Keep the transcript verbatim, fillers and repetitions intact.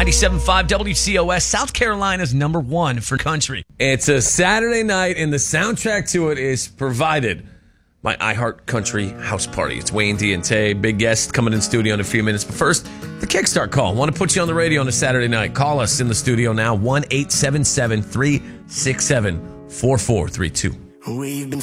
ninety-seven point five W C O S, South Carolina's number one for country. It's a Saturday night, and the soundtrack to it is provided by iHeart Country House Party. It's Wayne D and Tay, big guest coming in studio in a few minutes. But first, the Kickstart call. Want to put you on the radio on a Saturday night. Call us in the studio now, one eight seven seven, three six seven, four four three two. We've been